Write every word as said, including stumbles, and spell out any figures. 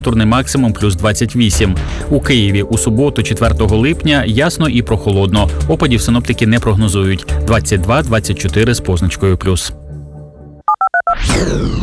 Температурний максимум плюс двадцять вісім. У Києві у суботу, четвертого липня, ясно і прохолодно. Опадів синоптики не прогнозують. двадцять два - двадцять чотири з позначкою плюс.